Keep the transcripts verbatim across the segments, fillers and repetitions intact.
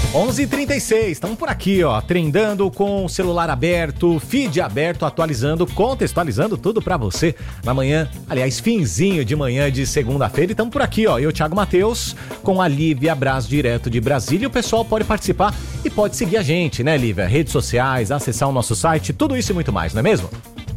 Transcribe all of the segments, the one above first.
onze e trinta e seis, estamos por aqui, ó, trendando com o celular aberto, feed aberto, atualizando, contextualizando tudo pra você na manhã, aliás, finzinho de manhã de segunda-feira, e estamos por aqui, ó, eu, Thiago Matheus, com a Lívia Braz, direto de Brasília, e o pessoal pode participar e pode seguir a gente, né, Lívia? Redes sociais, acessar o nosso site, tudo isso e muito mais, não é mesmo?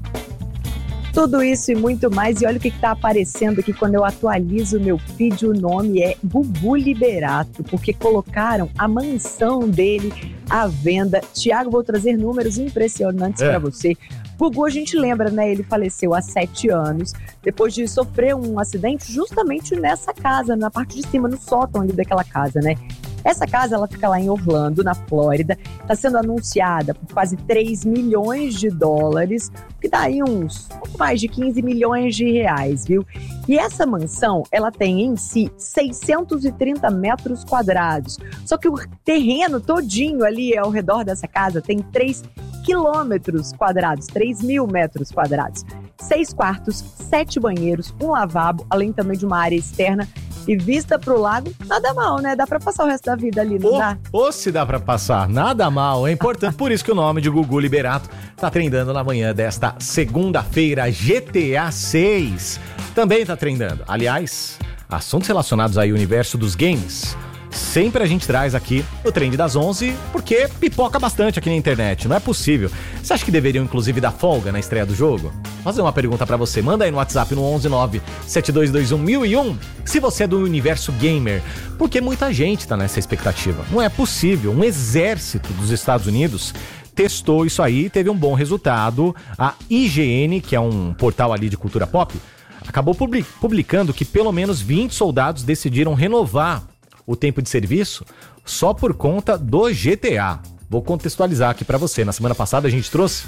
Tudo isso e muito mais, e olha o que está aparecendo aqui quando eu atualizo o meu feed, o nome é Gugu Liberato, porque colocaram a mansão dele à venda. Tiago, vou trazer números impressionantes é. para você. Gugu, a gente lembra, né, ele faleceu há sete anos, depois de sofrer um acidente justamente nessa casa, na parte de cima, no sótão ali daquela casa, né? Essa casa, ela fica lá em Orlando, na Flórida, está sendo anunciada por quase três milhões de dólares, que dá aí uns pouco mais de quinze milhões de reais, viu? E essa mansão, ela tem em si seiscentos e trinta metros quadrados, só que o terreno todinho ali ao redor dessa casa tem três quilômetros quadrados, três mil metros quadrados. Seis quartos, sete banheiros, um lavabo, além também de uma área externa e vista pro lago, nada mal, né? Dá pra passar o resto da vida ali, não ou, dá? Ou se dá pra passar, nada mal, é importante. Por isso que o nome de Gugu Liberato tá trendando na manhã desta segunda-feira. G T A seis também tá trendando. Aliás, assuntos relacionados aí ao universo dos games, sempre a gente traz aqui o Trend das onze, porque pipoca bastante aqui na internet, não é possível. Você acha que deveriam, inclusive, dar folga na estreia do jogo? Vou fazer uma pergunta pra você, manda aí no WhatsApp no onze nove sete dois dois um mil e um, se você é do universo gamer, porque muita gente tá nessa expectativa. Não é possível, um exército dos Estados Unidos testou isso aí, teve um bom resultado. A I G N, que é um portal ali de cultura pop, acabou publicando que pelo menos vinte soldados decidiram renovar o tempo de serviço só por conta do G T A. Vou contextualizar aqui pra você. Na semana passada a gente trouxe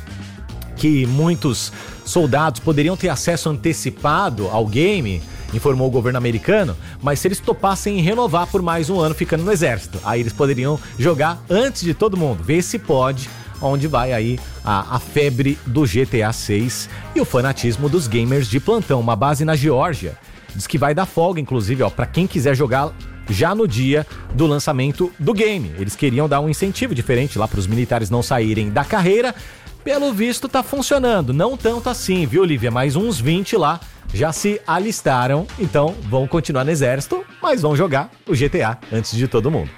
que muitos soldados poderiam ter acesso antecipado ao game, informou o governo americano, mas se eles topassem renovar por mais um ano ficando no exército, aí eles poderiam jogar antes de todo mundo. Vê se pode, onde vai aí a, a febre do G T A seis e o fanatismo dos gamers de plantão. Uma base na Geórgia diz que vai dar folga, inclusive, ó, pra quem quiser jogar já no dia do lançamento do game. Eles queriam dar um incentivo diferente lá para os militares não saírem da carreira. Pelo visto tá funcionando, não tanto assim, viu, Lívia? Mais uns vinte lá já se alistaram, então vão continuar no exército, mas vão jogar o G T A antes de todo mundo.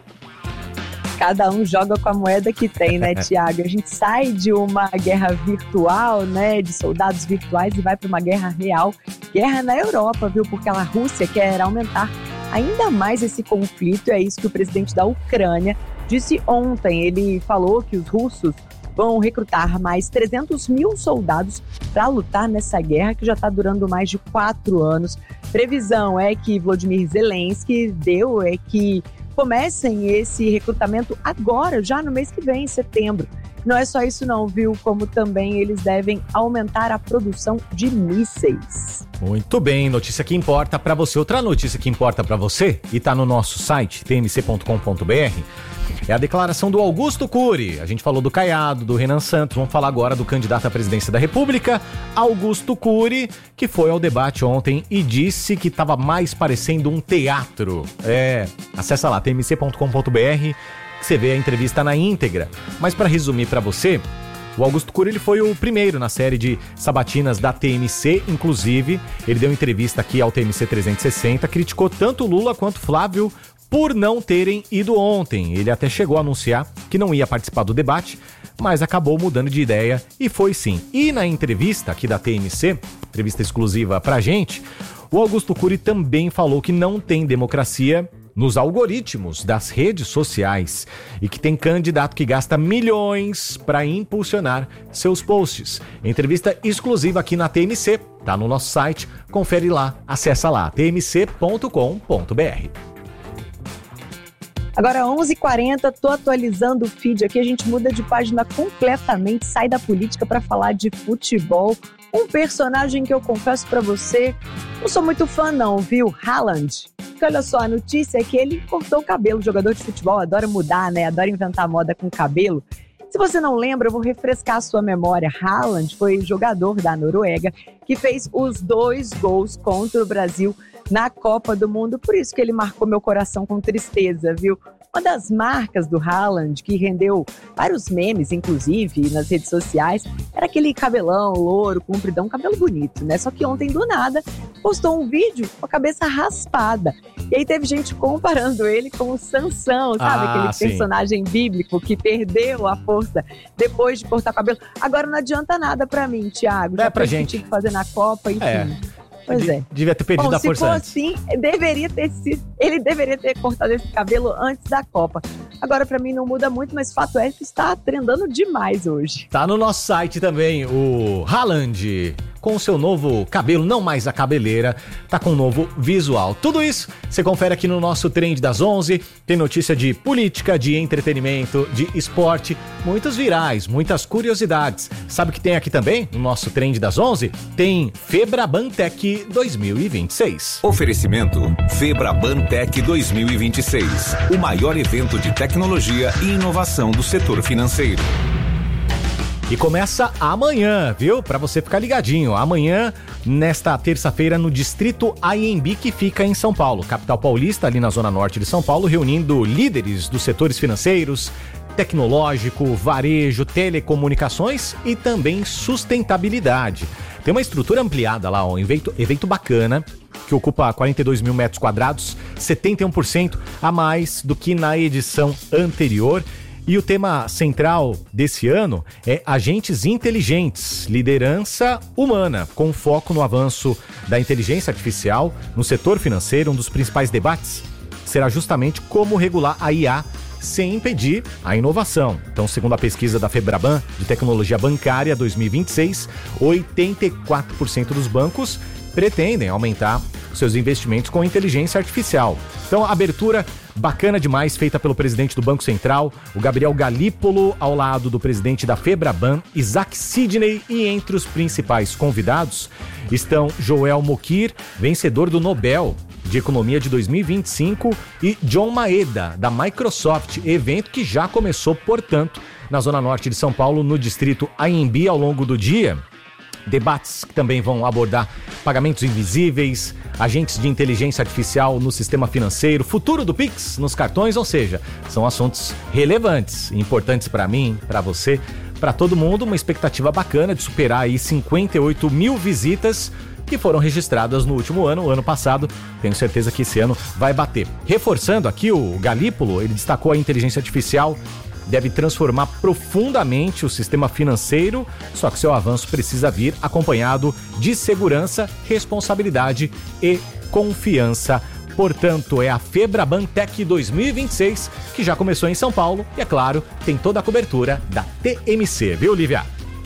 Cada um joga com a moeda que tem, né, Tiago? A gente sai de uma guerra virtual, né, de soldados virtuais e vai para uma guerra real. Guerra na Europa, viu? Porque a Rússia quer aumentar ainda mais esse conflito. É isso que o presidente da Ucrânia disse ontem. Ele falou que os russos vão recrutar mais trezentos mil soldados para lutar nessa guerra que já está durando mais de quatro anos. Previsão é que Volodymyr Zelensky deu é que comecem esse recrutamento agora, já no mês que vem, em setembro. Não é só isso não, viu? Como também eles devem aumentar a produção de mísseis. Muito bem, notícia que importa pra você. Outra notícia que importa pra você, e tá no nosso site, t m c ponto com ponto b r, é a declaração do Augusto Cury. A gente falou do Caiado, do Renan Santos, vamos falar agora do candidato à presidência da República, Augusto Cury, que foi ao debate ontem e disse que estava mais parecendo um teatro. É, acessa lá, t m c ponto com ponto b r, que você vê a entrevista na íntegra. Mas para resumir para você, o Augusto Cury ele foi o primeiro na série de sabatinas da T M C, inclusive, ele deu entrevista aqui ao T M C trezentos e sessenta, criticou tanto Lula quanto Flávio por não terem ido ontem. Ele até chegou a anunciar que não ia participar do debate, mas acabou mudando de ideia e foi sim. E na entrevista aqui da T M C, entrevista exclusiva pra gente, o Augusto Cury também falou que não tem democracia nos algoritmos das redes sociais e que tem candidato que gasta milhões para impulsionar seus posts. Entrevista exclusiva aqui na T M C, tá no nosso site, confere lá, acessa lá, t m c ponto com ponto b r. Agora, onze e quarenta, tô atualizando o feed aqui, a gente muda de página completamente, sai da política para falar de futebol. Um personagem que eu confesso para você, não sou muito fã não, viu? Haaland. Porque olha só, a notícia é que ele cortou o cabelo. O jogador de futebol adora mudar, né? Adora inventar moda com cabelo. Se você não lembra, eu vou refrescar a sua memória. Haaland foi jogador da Noruega que fez os dois gols contra o Brasil na Copa do Mundo. Por isso que ele marcou meu coração com tristeza, viu? Uma das marcas do Haaland, que rendeu vários memes, inclusive, nas redes sociais, era aquele cabelão louro, compridão, cabelo bonito, né? Só que ontem, do nada, postou um vídeo com a cabeça raspada. E aí teve gente comparando ele com o Sansão, sabe? Ah, aquele sim. personagem bíblico que perdeu a força depois de cortar o cabelo. Agora não adianta nada pra mim, Thiago. É Já pra fez o que gente. tinha que fazer na Copa, enfim. É. Pois é. Devia ter perdido Bom, a se força for antes. assim, deveria ter sido, ele deveria ter cortado esse cabelo antes da Copa. Agora, pra mim, não muda muito, mas fato é que está trendando demais hoje. Tá no nosso site também, o Haaland, com o seu novo cabelo, não mais a cabeleira, tá com um novo visual. Tudo isso você confere aqui no nosso Trend das onze. Tem notícia de política, de entretenimento, de esporte, muitos virais, muitas curiosidades. Sabe o que tem aqui também no nosso Trend das onze? Tem Febraban Tech dois mil e vinte e seis. Oferecimento Febraban Tech dois mil e vinte e seis, o maior evento de tecnologia e inovação do setor financeiro. E começa amanhã, viu? Pra você ficar ligadinho. Amanhã, nesta terça-feira, no Distrito I M B, que fica em São Paulo, capital paulista, ali na zona norte de São Paulo, reunindo líderes dos setores financeiros, tecnológico, varejo, telecomunicações e também sustentabilidade. Tem uma estrutura ampliada lá, um evento, evento bacana, que ocupa quarenta e dois mil metros quadrados, setenta e um por cento a mais do que na edição anterior. E o tema central desse ano é agentes inteligentes, liderança humana, com foco no avanço da inteligência artificial no setor financeiro. Um dos principais debates será justamente como regular a I A sem impedir a inovação. Então, segundo a pesquisa da Febraban de Tecnologia Bancária dois mil e vinte e seis, oitenta e quatro por cento dos bancos pretendem aumentar seus investimentos com inteligência artificial. Então, a abertura bacana demais, feita pelo presidente do Banco Central, o Gabriel Galípolo, ao lado do presidente da Febraban, Isaac Sidney, e entre os principais convidados estão Joel Mokyr, vencedor do Nobel de Economia de dois mil e vinte e cinco, e John Maeda, da Microsoft, evento que já começou, portanto, na zona norte de São Paulo, no distrito I M B, ao longo do dia. Debates que também vão abordar pagamentos invisíveis, agentes de inteligência artificial no sistema financeiro, futuro do Pix nos cartões, ou seja, são assuntos relevantes, importantes para mim, para você, para todo mundo. Uma expectativa bacana de superar aí cinquenta e oito mil visitas que foram registradas no último ano, o ano passado. Tenho certeza que esse ano vai bater. Reforçando aqui, o Galípolo, ele destacou a inteligência artificial deve transformar profundamente o sistema financeiro, só que seu avanço precisa vir acompanhado de segurança, responsabilidade e confiança. Portanto, é a Febraban Tech dois mil e vinte e seis, que já começou em São Paulo e, é claro, tem toda a cobertura da T M C, viu, Lívia?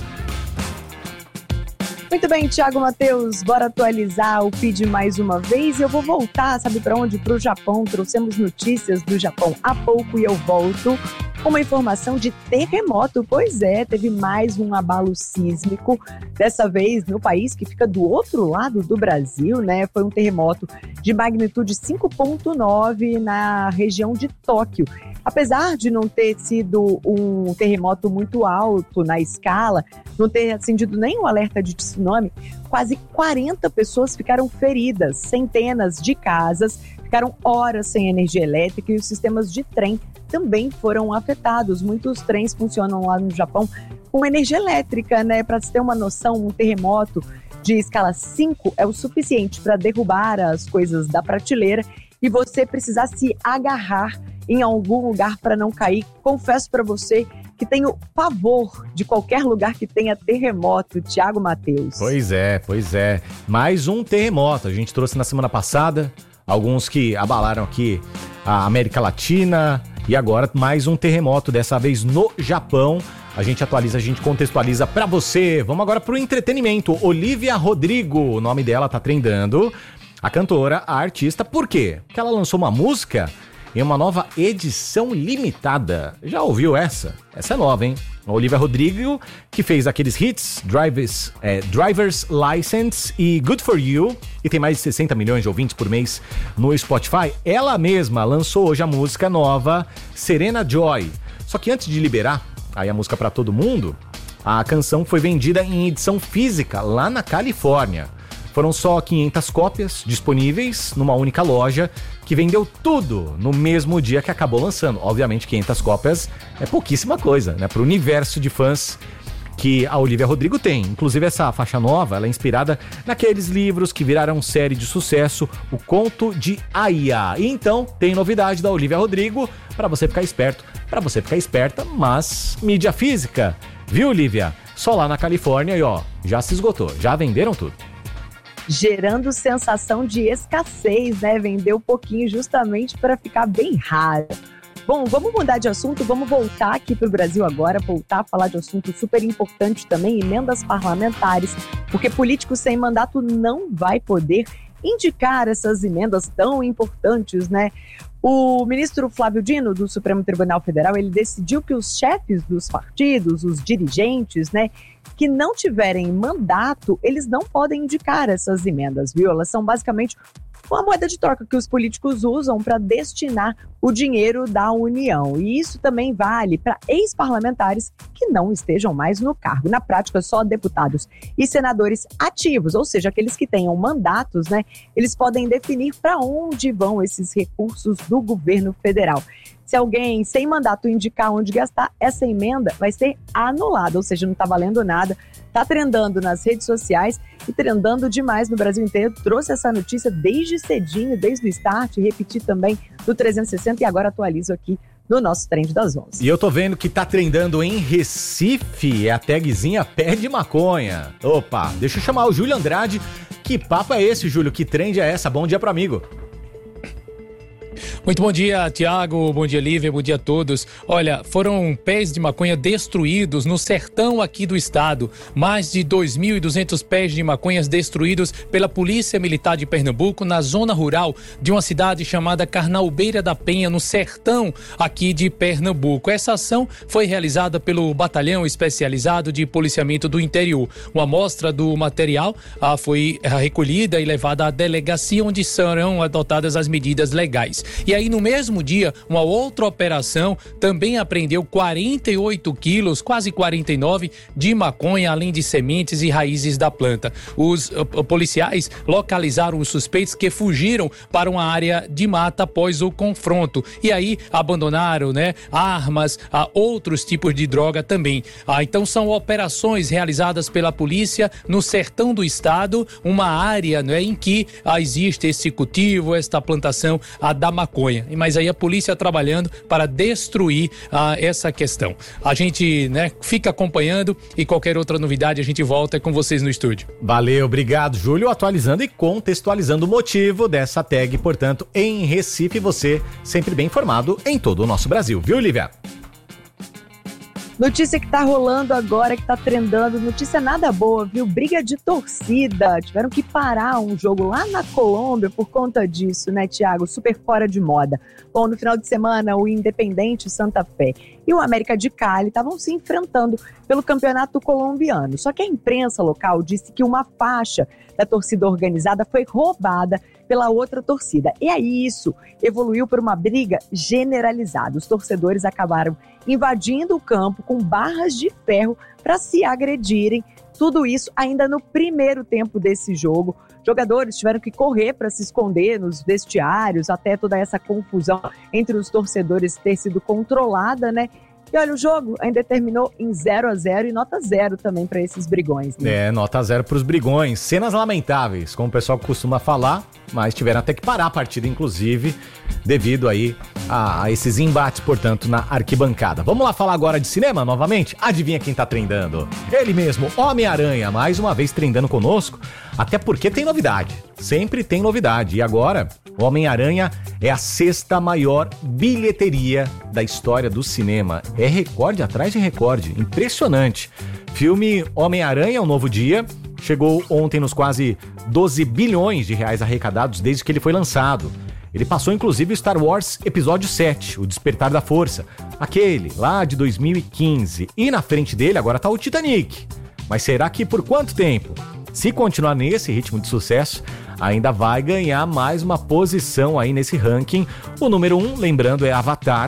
Muito bem, Thiago Matheus, bora atualizar o feed mais uma vez. Eu vou voltar, sabe para onde? Para o Japão. Trouxemos notícias do Japão há pouco e eu volto com uma informação de terremoto. Pois é, teve mais um abalo sísmico, dessa vez no país que fica do outro lado do Brasil, né? Foi um terremoto de magnitude cinco ponto nove na região de Tóquio. Apesar de não ter sido um terremoto muito alto na escala, não ter acendido nenhum alerta de tsunami, quase quarenta pessoas ficaram feridas, centenas de casas ficaram horas sem energia elétrica e os sistemas de trem também foram afetados. Muitos trens funcionam lá no Japão com energia elétrica, né? Para você ter uma noção, um terremoto de escala cinco é o suficiente para derrubar as coisas da prateleira e você precisar se agarrar em algum lugar para não cair. Confesso para você que tenho pavor de qualquer lugar que tenha terremoto, Thiago Matheus. Pois é, pois é. Mais um terremoto. A gente trouxe na semana passada alguns que abalaram aqui a América Latina e agora mais um terremoto, dessa vez no Japão. A gente atualiza, a gente contextualiza pra você. Vamos agora pro entretenimento. Olivia Rodrigo, o nome dela tá trendando. A cantora, a artista, por quê? Porque ela lançou uma música em uma nova edição limitada. Já ouviu essa? Essa é nova, hein? A Olivia Rodrigo, que fez aqueles hits Drivers, é, Driver's License e Good For You, e tem mais de sessenta milhões de ouvintes por mês no Spotify. Ela mesma lançou hoje a música nova Serena Joy. Só que antes de liberar aí a música para todo mundo, a canção foi vendida em edição física lá na Califórnia. Foram só quinhentas cópias disponíveis numa única loja que vendeu tudo no mesmo dia que acabou lançando. Obviamente, quinhentas cópias é pouquíssima coisa, né? Para o universo de fãs que a Olivia Rodrigo tem. Inclusive, essa faixa nova, ela é inspirada naqueles livros que viraram série de sucesso, O Conto de Aia. E então, tem novidade da Olivia Rodrigo para você ficar esperto, para você ficar esperta, mas mídia física. Viu, Olivia? Só lá na Califórnia e ó, já se esgotou, já venderam tudo. Gerando sensação de escassez, né? Vendeu pouquinho justamente para ficar bem raro. Bom, vamos mudar de assunto, vamos voltar aqui para o Brasil agora, voltar a falar de assunto super importante também, emendas parlamentares, porque político sem mandato não vai poder indicar essas emendas tão importantes, né? O ministro Flávio Dino, do Supremo Tribunal Federal, ele decidiu que os chefes dos partidos, os dirigentes, né, que não tiverem mandato, eles não podem indicar essas emendas, viu? Elas são basicamente uma moeda de troca que os políticos usam para destinar o dinheiro da União. E isso também vale para ex-parlamentares que não estejam mais no cargo. Na prática, só deputados e senadores ativos, ou seja, aqueles que tenham mandatos, né, eles podem definir para onde vão esses recursos do governo federal. Se alguém sem mandato indicar onde gastar, essa emenda vai ser anulada, ou seja, não está valendo nada. Está trendando nas redes sociais e trendando demais no Brasil inteiro. Trouxe essa notícia desde cedinho, desde o start, repeti também no trezentos e sessenta e agora atualizo aqui no nosso Trend das onze. E eu tô vendo que tá trendando em Recife, é a tagzinha Pé de Maconha. Opa, deixa eu chamar o Júlio Andrade. Que papo é esse, Júlio? Que trend é essa? Bom dia pro amigo. Muito bom dia, Tiago, bom dia, Lívia, bom dia a todos. Olha, foram pés de maconha destruídos no sertão aqui do estado. Mais de dois mil e duzentos pés de maconhas destruídos pela Polícia Militar de Pernambuco na zona rural de uma cidade chamada Carnaubeira da Penha, no sertão aqui de Pernambuco. Essa ação foi realizada pelo Batalhão Especializado de Policiamento do Interior. Uma amostra do material ah, foi recolhida e levada à delegacia, onde serão adotadas as medidas legais. E aí, no mesmo dia, uma outra operação também apreendeu quarenta e oito quilos, quase quarenta e nove, de maconha, além de sementes e raízes da planta. Os uh, policiais localizaram os suspeitos que fugiram para uma área de mata após o confronto. E aí, abandonaram, né, armas, uh, outros tipos de droga também. Ah, então, são operações realizadas pela polícia no sertão do estado, uma área, né, em que ah, existe esse cultivo, esta plantação ah, da maconha. Mas aí a polícia trabalhando para destruir ah, essa questão. A gente, né, fica acompanhando e qualquer outra novidade a gente volta com vocês no estúdio. Valeu, obrigado, Júlio. Atualizando e contextualizando o motivo dessa tag, portanto, em Recife, você sempre bem informado em todo o nosso Brasil, viu, Lívia? Notícia que tá rolando agora, que tá trendando, notícia nada boa, viu? Briga de torcida, tiveram que parar um jogo lá na Colômbia por conta disso, né, Tiago? Super fora de moda. Bom, no final de semana, o Independente Santa Fé e o América de Cali estavam se enfrentando pelo campeonato colombiano. Só que a imprensa local disse que uma faixa da torcida organizada foi roubada pela outra torcida. E aí isso evoluiu para uma briga generalizada. Os torcedores acabaram invadindo o campo com barras de ferro para se agredirem. Tudo isso ainda no primeiro tempo desse jogo. Jogadores tiveram que correr para se esconder nos vestiários, até toda essa confusão entre os torcedores ter sido controlada, né? E olha, o jogo ainda terminou em zero a zero e nota zero também para esses brigões, né? É, nota zero para os brigões. Cenas lamentáveis, como o pessoal costuma falar, mas tiveram até que parar a partida, inclusive, devido aí a, a esses embates, portanto, na arquibancada. Vamos lá falar agora de cinema novamente? Adivinha quem tá trendando? Ele mesmo, Homem-Aranha, mais uma vez trendando conosco, até porque tem novidade. Sempre tem novidade. E agora, o Homem-Aranha é a sexta maior bilheteria da história do cinema. É recorde atrás de recorde. Impressionante. Filme Homem-Aranha, Um Novo Dia, chegou ontem nos quase doze bilhões de reais arrecadados desde que ele foi lançado. Ele passou inclusive o Star Wars Episódio sete, O Despertar da Força, aquele lá de dois mil e quinze. E na frente dele agora tá o Titanic. Mas será que por quanto tempo? Se continuar nesse ritmo de sucesso, ainda vai ganhar mais uma posição aí nesse ranking. O número um, lembrando, é Avatar,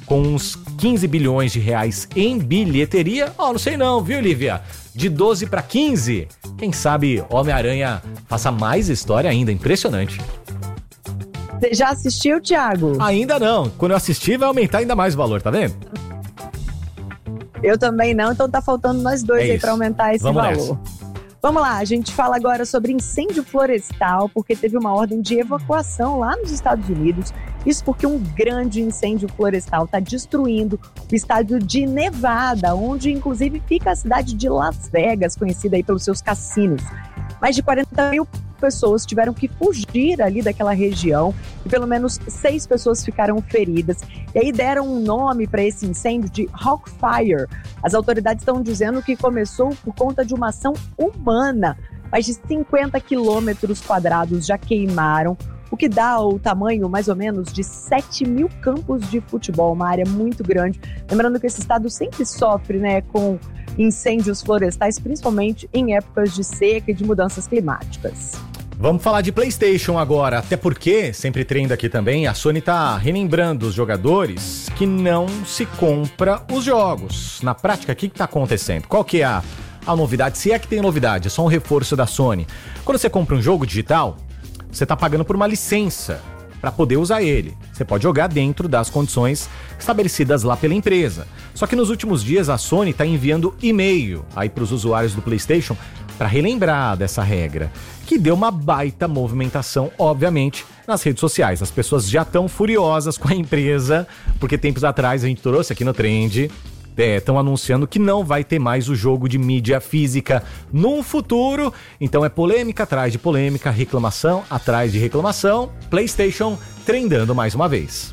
com uns quinze bilhões de reais em bilheteria. Ó, oh, não sei não, viu, Lívia? De doze para quinze. Quem sabe Homem-Aranha faça mais história ainda, impressionante. Você já assistiu, Thiago? Ainda não. Quando eu assistir, vai aumentar ainda mais o valor, tá vendo? Eu também não, então tá faltando nós dois é aí para aumentar esse Vamos valor. Nessa. Vamos lá, a gente fala agora sobre incêndio florestal, porque teve uma ordem de evacuação lá nos Estados Unidos. Isso porque um grande incêndio florestal está destruindo o estado de Nevada, onde inclusive fica a cidade de Las Vegas, conhecida aí pelos seus cassinos. Mais de quarenta mil pessoas tiveram que fugir ali daquela região e pelo menos seis pessoas ficaram feridas. E aí deram um nome para esse incêndio de Hawk Fire. As autoridades estão dizendo que começou por conta de uma ação humana. Mais de cinquenta quilômetros quadrados já queimaram, o que dá o tamanho mais ou menos de sete mil campos de futebol, uma área muito grande. Lembrando que esse estado sempre sofre, né, com incêndios florestais, principalmente em épocas de seca e de mudanças climáticas. Vamos falar de PlayStation agora, até porque, sempre treinando aqui também, a Sony tá relembrando os jogadores que não se compra os jogos. Na prática, o que que tá acontecendo? Qual que é a, a novidade? Se é que tem novidade, é só um reforço da Sony. Quando você compra um jogo digital, você tá pagando por uma licença para poder usar ele. Você pode jogar dentro das condições estabelecidas lá pela empresa. Só que nos últimos dias a Sony está enviando e-mail aí para os usuários do PlayStation para relembrar dessa regra, que deu uma baita movimentação, obviamente, nas redes sociais. As pessoas já estão furiosas com a empresa, porque tempos atrás a gente trouxe aqui no Trend, estão é, anunciando que não vai ter mais o jogo de mídia física no futuro. Então é polêmica atrás de polêmica, reclamação atrás de reclamação. PlayStation trendando mais uma vez.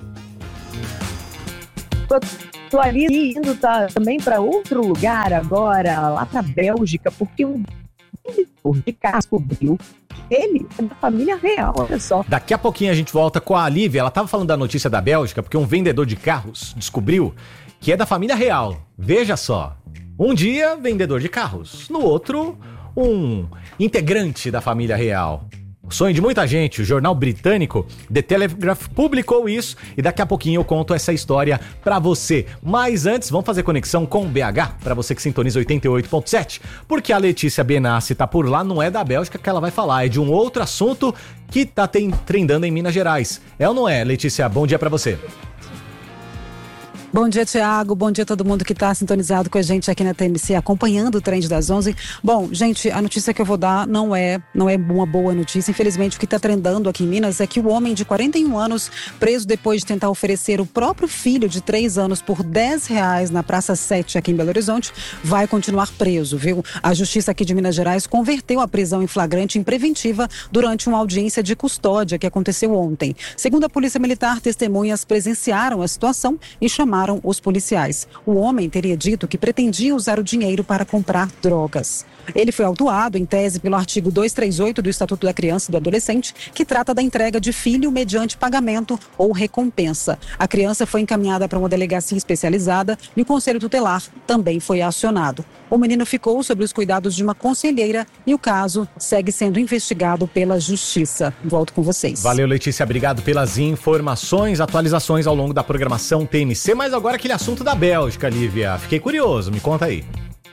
Tô ali indo tá, também para outro lugar agora, lá para Bélgica, porque um vendedor de carros descobriu ele é da família real, olha só. Daqui a pouquinho a gente volta com a Lívia. Ela estava falando da notícia da Bélgica, porque um vendedor de carros descobriu que é da família real. Veja só, um dia vendedor de carros, no outro um integrante da família real. O sonho de muita gente, o jornal britânico The Telegraph publicou isso e daqui a pouquinho eu conto essa história pra você. Mas antes, vamos fazer conexão com o B H, pra você que sintoniza oitenta e oito ponto sete, porque a Letícia Benassi tá por lá, não é da Bélgica que ela vai falar, é de um outro assunto que tá tem, trendando em Minas Gerais. É ou não é, Letícia? Bom dia pra você. Bom dia, Thiago. Bom dia a todo mundo que está sintonizado com a gente aqui na T M C, acompanhando o Trend das onze. Bom, gente, a notícia que eu vou dar não é, não é uma boa notícia. Infelizmente, o que está trendando aqui em Minas é que o homem de quarenta e um anos, preso depois de tentar oferecer o próprio filho de três anos por dez reais na Praça sete aqui em Belo Horizonte, vai continuar preso, viu? A Justiça aqui de Minas Gerais converteu a prisão em flagrante em preventiva durante uma audiência de custódia que aconteceu ontem. Segundo a Polícia Militar, testemunhas presenciaram a situação e chamaram os policiais. O homem teria dito que pretendia usar o dinheiro para comprar drogas. Ele foi autuado, em tese, pelo artigo duzentos e trinta e oito do Estatuto da Criança e do Adolescente, que trata da entrega de filho mediante pagamento ou recompensa. A criança foi encaminhada para uma delegacia especializada e o Conselho Tutelar também foi acionado. O menino ficou sob os cuidados de uma conselheira e o caso segue sendo investigado pela Justiça. Volto com vocês. Valeu, Letícia. Obrigado pelas informações, atualizações ao longo da programação T M C. Mas agora aquele assunto da Bélgica, Lívia. Fiquei curioso, me conta aí.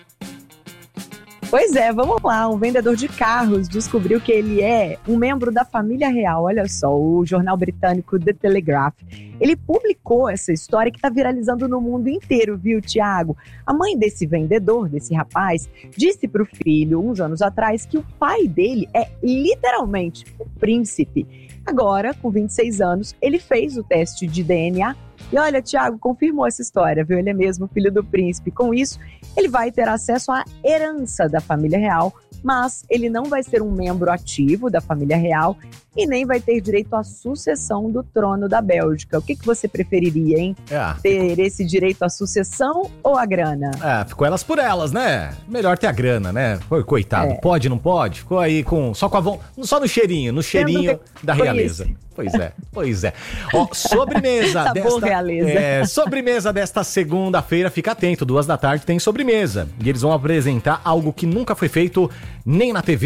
Pois é, vamos lá. Um vendedor de carros descobriu que ele é um membro da família real. Olha só, o jornal britânico The Telegraph. Ele publicou essa história que está viralizando no mundo inteiro, viu, Thiago? A mãe desse vendedor, desse rapaz, disse para o filho, uns anos atrás, que o pai dele é literalmente um príncipe. Agora, com vinte e seis anos, ele fez o teste de D N A e olha, Thiago, confirmou essa história, viu? Ele é mesmo filho do príncipe. Com isso, ele vai ter acesso à herança da família real, mas ele não vai ser um membro ativo da família real e nem vai ter direito à sucessão do trono da Bélgica. O que, que você preferiria, hein? É, ter ficou... esse direito à sucessão ou a grana? É, ficou elas por elas, né? Melhor ter a grana, né? Coitado, é. Pode, não pode? Ficou aí com só com a vo... só no cheirinho, no cheirinho da realeza. Isso. Pois é, pois é. Ó, sobremesa tá desta... bom, realeza. É, sobremesa desta segunda-feira, fica atento, duas da tarde tem sobremesa. E eles vão apresentar algo que nunca foi feito nem na T V,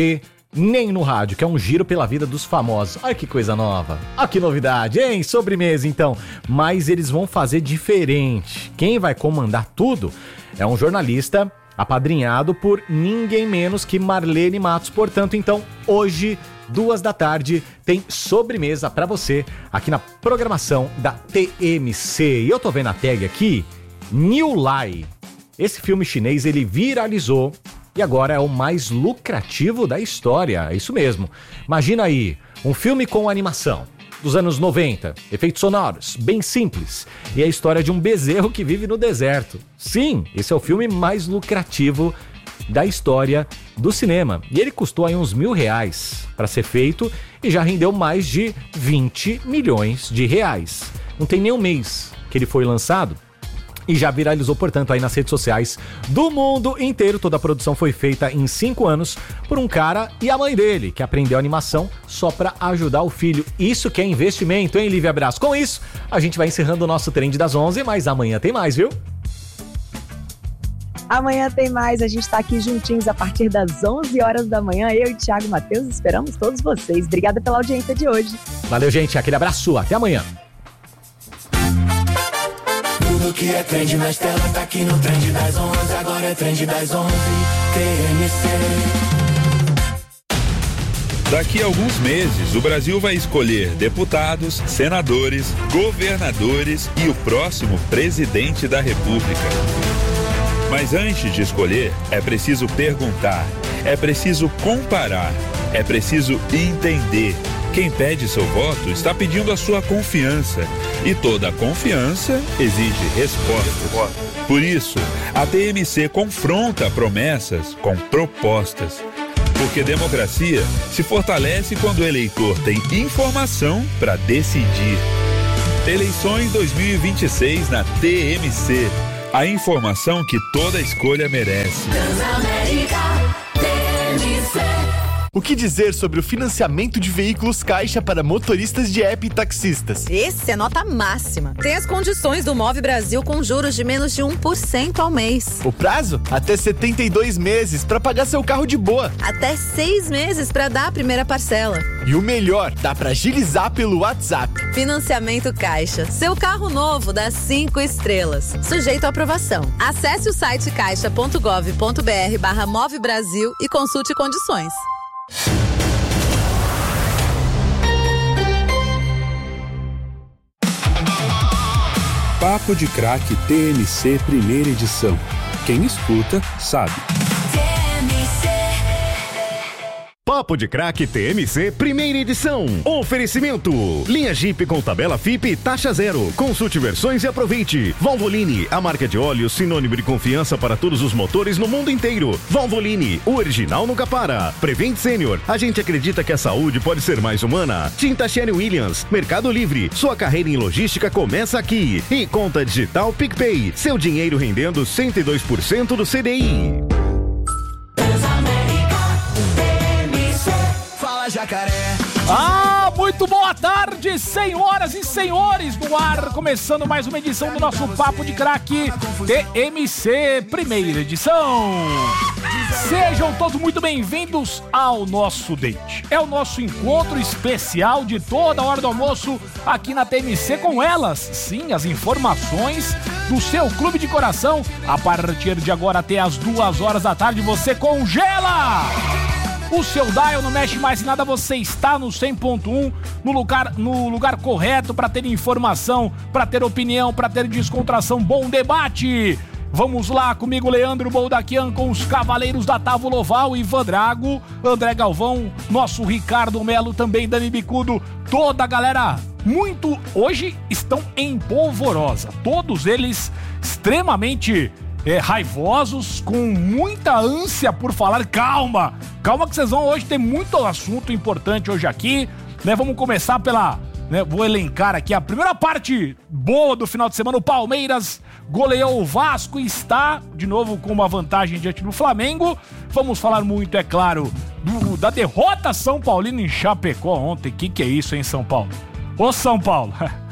nem no rádio, que é um giro pela vida dos famosos. Olha que coisa nova. Olha que novidade, hein? Sobremesa, então. Mas eles vão fazer diferente. Quem vai comandar tudo é um jornalista apadrinhado por ninguém menos que Marlene Matos. Portanto, então, hoje, duas da tarde, tem sobremesa pra você aqui na programação da T M C. E eu tô vendo a tag aqui, New Lai. Esse filme chinês, ele viralizou e agora é o mais lucrativo da história. É isso mesmo. Imagina aí, um filme com animação dos anos noventa, efeitos sonoros, bem simples, e a história de um bezerro que vive no deserto. Sim, esse é o filme mais lucrativo da história do cinema. E ele custou aí uns mil reais para ser feito e já rendeu mais de vinte milhões de reais. Não tem nem um mês que ele foi lançado e já viralizou, portanto, aí nas redes sociais do mundo inteiro. Toda a produção foi feita em cinco anos por um cara e a mãe dele, que aprendeu animação só pra ajudar o filho. Isso que é investimento, hein, Lívia Brás? Com isso, a gente vai encerrando o nosso Trend das onze, mas amanhã tem mais, viu? Amanhã tem mais, a gente tá aqui juntinhos a partir das onze horas da manhã. Eu e Thiago Matheus esperamos todos vocês. Obrigada pela audiência de hoje. Valeu, gente. Aquele abraço. Até amanhã. Tudo que é trend nas telas tá aqui no Trend das onze. Agora é Trend das onze, T M C. Daqui a alguns meses, o Brasil vai escolher deputados, senadores, governadores e o próximo presidente da República. Mas antes de escolher, é preciso perguntar, é preciso comparar, é preciso entender. Quem pede seu voto está pedindo a sua confiança. E toda confiança exige respostas. Por isso, a T M C confronta promessas com propostas. Porque democracia se fortalece quando o eleitor tem informação para decidir. Eleições dois mil e vinte e seis na T M C. A informação que toda escolha merece. O que dizer sobre o financiamento de veículos Caixa para motoristas de app e taxistas? Esse é nota máxima. Tem as condições do Move Brasil com juros de menos de um por cento ao mês. O prazo? Até setenta e dois meses para pagar seu carro de boa. Até seis meses para dar a primeira parcela. E o melhor, dá para agilizar pelo WhatsApp. Financiamento Caixa. Seu carro novo dá cinco estrelas. Sujeito à aprovação. Acesse o site caixa ponto gov ponto br barra Move Brasil e consulte condições. Papo de Craque T M C primeira edição. Quem escuta, sabe. Papo de Craque T M C, primeira edição. Oferecimento: linha Jeep com tabela F I P e taxa zero. Consulte versões e aproveite. Valvoline, a marca de óleo sinônimo de confiança para todos os motores no mundo inteiro. Valvoline, o original nunca para. Prevent Senior, a gente acredita que a saúde pode ser mais humana. Tinta Sherry Williams, Mercado Livre, sua carreira em logística começa aqui. E Conta Digital PicPay, seu dinheiro rendendo cento e dois por cento do C D I. Jacaré. Ah, muito boa tarde, senhoras e senhores, no ar, começando mais uma edição do nosso Papo de Craque T M C, primeira edição. Sejam todos muito bem-vindos ao nosso date. É o nosso encontro especial de toda a hora do almoço aqui na T M C com elas, sim, as informações do seu clube de coração. A partir de agora até as duas horas da tarde você congela o seu dial, não mexe mais em nada, você está no cem ponto um, no lugar, no lugar correto para ter informação, para ter opinião, para ter descontração, bom debate. Vamos lá, comigo Leandro Boldaquian com os Cavaleiros da Távola Oval, Ivan Drago, André Galvão, nosso Ricardo Melo, também Dani Bicudo, toda a galera muito, hoje estão em polvorosa, todos eles extremamente É, raivosos, com muita ânsia por falar. Calma, calma que vocês vão hoje ter muito assunto importante hoje aqui, né? Vamos começar pela, né, vou elencar aqui a primeira parte boa do final de semana. O Palmeiras goleou o Vasco e está, de novo, com uma vantagem diante do Flamengo. Vamos falar muito, é claro, do, da derrota São Paulino em Chapecó ontem. Que que é isso, hein, São Paulo? Ô, São Paulo,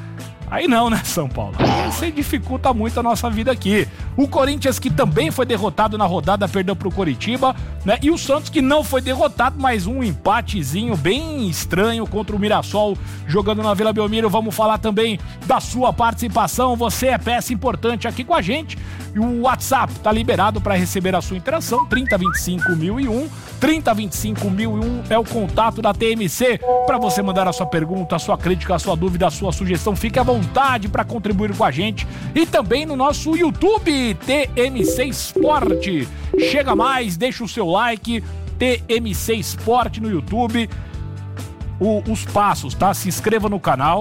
Aí não, né, São Paulo? Aí você dificulta muito a nossa vida aqui. O Corinthians, que também foi derrotado na rodada, perdeu pro Coritiba, né? E o Santos, que não foi derrotado, mas um empatezinho bem estranho contra o Mirassol, jogando na Vila Belmiro. Vamos falar também da sua participação. Você é peça importante aqui com a gente. E o WhatsApp tá liberado para receber a sua interação. trinta, vinte e cinco, mil e um. trinta, vinte e cinco, mil e um é o contato da T M C para você mandar a sua pergunta, a sua crítica, a sua dúvida, a sua sugestão. Fique à vontade para contribuir com a gente. E também no nosso YouTube, T M C Esporte. Chega mais, deixa o seu like, T M C Esporte no YouTube. O, os passos, tá? Se inscreva no canal,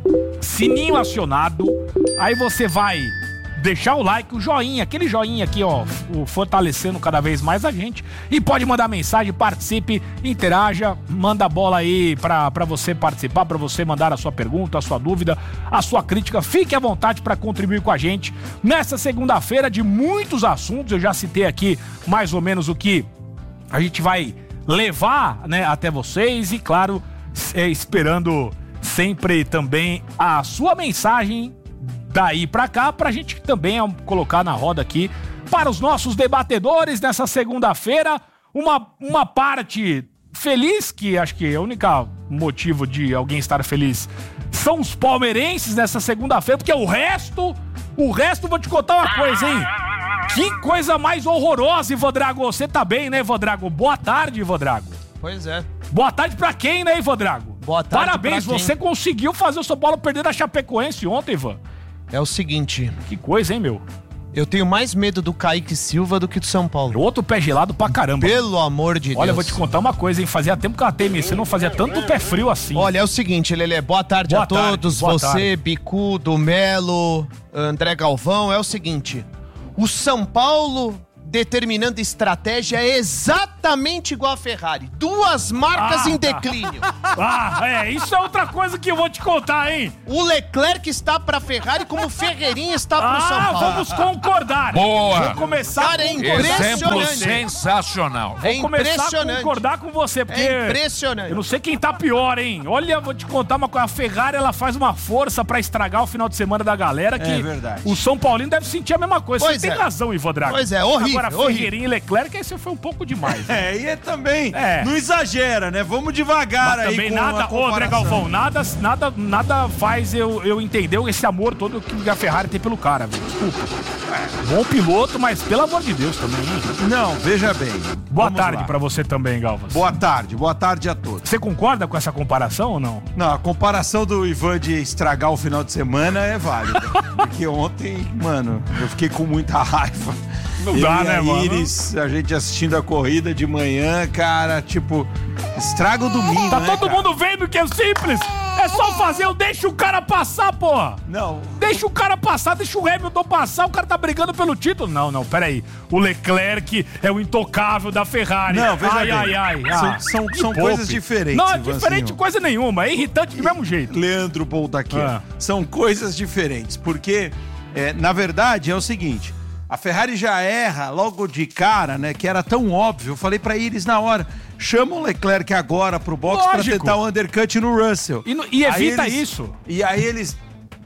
sininho acionado, aí você vai deixar o like, o joinha, aquele joinha aqui, ó, o fortalecendo cada vez mais a gente. E pode mandar mensagem, participe, interaja, manda a bola aí pra, pra você participar, pra você mandar a sua pergunta, a sua dúvida, a sua crítica. Fique à vontade pra contribuir com a gente nessa segunda-feira de muitos assuntos. Eu já citei aqui mais ou menos o que a gente vai levar, né, até vocês e, claro, é, esperando sempre também a sua mensagem daí pra cá, pra gente também colocar na roda aqui para os nossos debatedores nessa segunda-feira. Uma, uma parte feliz, que acho que é o único motivo de alguém estar feliz são os palmeirenses nessa segunda-feira, porque o resto, o resto, vou te contar uma coisa, hein? Que coisa mais horrorosa, Ivan Drago. Você tá bem, né, Ivan Drago? Boa tarde, Ivan Drago. Pois é. Boa tarde pra quem, né, Ivan Drago? Boa tarde. Parabéns, você conseguiu fazer o São Paulo perder da Chapecoense ontem, Ivan. É o seguinte... Que coisa, hein, meu? Eu tenho mais medo do Kaique Silva do que do São Paulo. Outro pé gelado pra caramba. Pelo amor de Deus. Olha, eu vou te contar uma coisa, hein? Fazia tempo que a T M C não fazia tanto pé frio assim. Olha, é o seguinte, Lelê. Boa tarde boa a todos. Tarde, boa Você, tarde. Bicudo, Melo, André Galvão. É o seguinte. O São Paulo... determinando estratégia é exatamente igual a Ferrari. Duas marcas ah, em declínio. Ah, é. Isso é outra coisa que eu vou te contar, hein? O Leclerc está pra Ferrari como o Ferreirinha está pro ah, São Paulo. Vamos concordar. Boa. Vou começar Cara, é Exemplo sensacional. Vou é começar a concordar com você, porque... É impressionante. Eu não sei quem tá pior, hein? Olha, vou te contar uma coisa. A Ferrari, ela faz uma força pra estragar o final de semana da galera, que é verdade. O São Paulino deve sentir a mesma coisa. Pois você é. tem razão, Ivan Drago. Pois é, horrível. Agora, Ferreirinha e Leclerc, esse foi um pouco demais. Né? É, e é também... É. Não exagera, né? Vamos devagar. Mas aí também com nada, a ô André comparação. Galvão, nada, nada, nada faz eu, eu entender esse amor todo que a Ferrari tem pelo cara, velho. Desculpa. É, bom piloto, mas pelo amor de Deus também. Hein? Não, veja bem. Boa Vamos tarde lá. pra você também, Galvas. Boa tarde, boa tarde a todos. Você concorda com essa comparação ou não? Não, a comparação do Ivan de estragar o final de semana é válida. Porque ontem, mano, eu fiquei com muita raiva. Não dá, e né, a mano? Iris, a gente assistindo a corrida de manhã, cara, tipo, estraga o domingo, Tá né, todo cara? mundo vendo que é simples. É só fazer, eu deixo o cara passar, porra. Não. Deixa o cara passar, deixa o Hamilton passar, o cara tá brigando pelo título. Não, não, peraí. O Leclerc é o intocável da Ferrari. Não, veja ai, bem. ai, ai, ai. São, são, Me são poupe. coisas diferentes, Não, é Ivanzinho. diferente coisa nenhuma. É irritante do mesmo jeito. Leandro Boldaquer. Ah. São coisas diferentes, porque, é, na verdade, é o seguinte... A Ferrari já erra logo de cara, né? Que era tão óbvio. Eu falei pra Iris na hora, chama o Leclerc agora pro box pra Lógico. tentar o undercut no Russell. E, no- e Aí evita eles- isso. E aí eles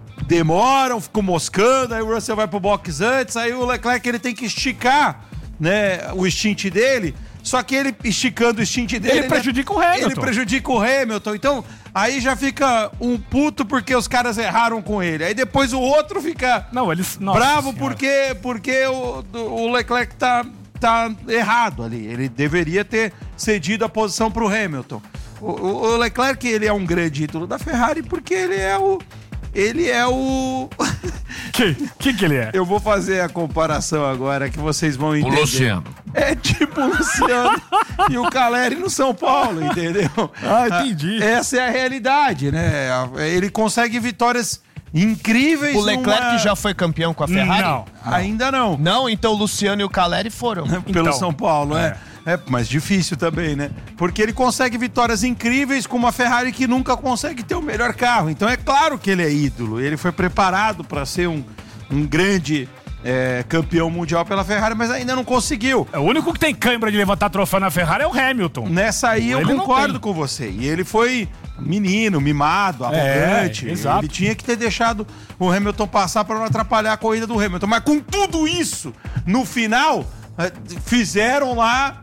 demoram, ficam moscando, aí o Russell vai pro box antes, aí o Leclerc ele tem que esticar, né, o stint dele. Só que ele esticando o stint dele... Ele prejudica o Hamilton. Ele prejudica o Hamilton. Então, aí já fica um puto porque os caras erraram com ele. Aí depois o outro fica Não, eles... Nossa bravo Senhora. porque, porque o, o Leclerc tá, tá errado ali. Ele deveria ter cedido a posição pro Hamilton. O, o- o Leclerc, ele é um grande ídolo da Ferrari porque ele é o... Ele é o... Que, que que ele é? Eu vou fazer a comparação agora que vocês vão entender. O Luciano. É tipo o Luciano e o Caleri no São Paulo, entendeu? Ah, entendi. Essa é a realidade, né? Ele consegue vitórias incríveis. O Leclerc numa... já foi campeão com a Ferrari? Não. Ainda não. Não, então o Luciano e o Caleri foram. Pelo Então, São Paulo, é. é. Mas difícil também, né? Porque ele consegue vitórias incríveis com uma Ferrari que nunca consegue ter o melhor carro. Então é claro que ele é ídolo. Ele foi preparado para ser um, um grande é, campeão mundial pela Ferrari, mas ainda não conseguiu. É, o único que tem cãibra de levantar troféu na Ferrari é o Hamilton. Nessa aí eu Ele não concordo tem. com você. E ele foi menino, mimado, arrogante. É, exato. Ele tinha que ter deixado o Hamilton passar para não atrapalhar a corrida do Hamilton. Mas com tudo isso, no final, eh, fizeram lá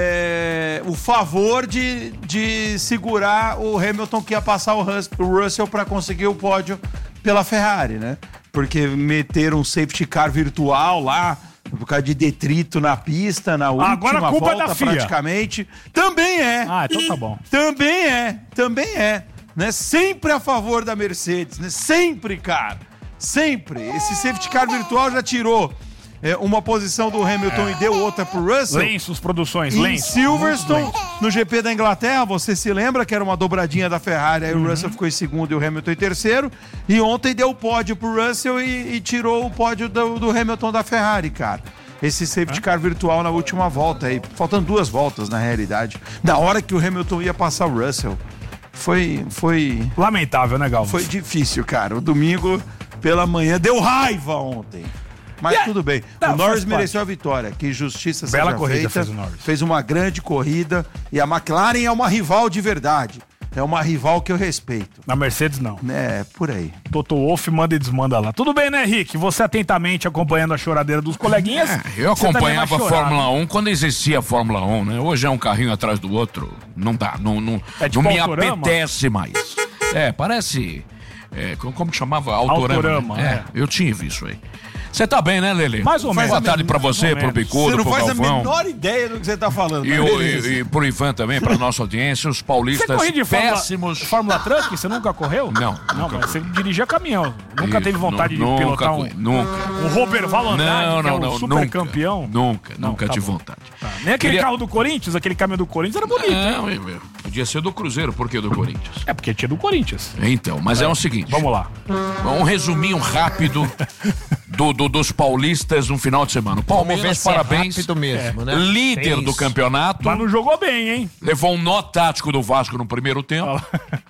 é, o favor de, de segurar o Hamilton que ia passar o, Rus- o Russell para conseguir o pódio pela Ferrari, né? Porque meteram um safety car virtual lá, por causa de detrito na pista, na última Agora a culpa volta é da F I A. praticamente. Também é. Ah, então tá bom. Também é, também é. Né? Sempre a favor da Mercedes, né? Sempre, cara. Sempre. Esse safety car virtual já tirou é, uma posição do Hamilton e deu outra pro Russell. Lenços Produções, Em Lenços. Silverstone, no G P da Inglaterra, você se lembra que era uma dobradinha da Ferrari, aí Uhum. o Russell ficou em segundo e o Hamilton em terceiro, e ontem deu o pódio pro Russell e, e tirou o pódio do, do Hamilton da Ferrari, cara. Esse safety car virtual na última volta aí, faltando duas voltas na realidade, na hora que o Hamilton ia passar o Russell. Foi, foi... Lamentável, né, Galvão? Foi difícil, cara. O domingo pela manhã deu raiva ontem. Mas Yeah. tudo bem. Tá, o Norris faz mereceu a vitória. Que justiça Bela seja corrida feita. fez o Norris. Fez uma grande corrida. E a McLaren é uma rival de verdade. É uma rival que eu respeito. Na Mercedes, não. É, por aí. Toto Wolff manda e desmanda lá. Tudo bem, né, Rick? Você atentamente acompanhando a choradeira dos coleguinhas. É, eu você também acompanhava vai a chorar, Fórmula né? um quando existia a Fórmula um, né? Hoje é um carrinho atrás do outro. Não dá, não, não, É tipo não me Autorama? apetece mais. É, parece... é, co- como que chamava? Autorama. Autorama, né? É, eu tive isso aí. Você tá bem, né, Lelê? Mais ou Boa menos. tarde pra Mais você, ou pro menos. Bicudo, Você não pro faz Galvão. a menor ideia do que você tá falando. E, mas o, beleza. e, e pro Ivan também, pra nossa audiência, os Você paulistas corre de Fórmula, péssimos. Fórmula Truck? Você nunca correu? Não, Não, nunca mas você dirigia caminhão. Nunca Isso, teve vontade nu- de nunca pilotar um, corri, nunca. um Roberval Andrade, Não, que é não, o não, super nunca. campeão? Nunca, Não, nunca tá tive bom. vontade. Nem aquele Queria- carro do Corinthians, aquele caminhão do Corinthians era bonito, hein? Não, eu- eu- podia ser do Cruzeiro, por que do Corinthians? É porque tinha do Corinthians. Então, mas é, o seguinte. Vamos lá. Um resuminho rápido do, do- dos paulistas no final de semana. O Palmeiras, ver se é parabéns. rápido mesmo, né? Líder Tem do isso. campeonato. Mas não jogou bem, hein? Levou um nó tático do Vasco no primeiro tempo.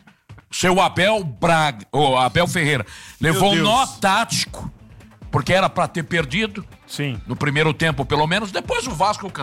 Seu Abel Braga, ou Abel Ferreira, levou um Deus. nó tático, porque era pra ter perdido. Sim. No primeiro tempo, pelo menos. Depois o Vasco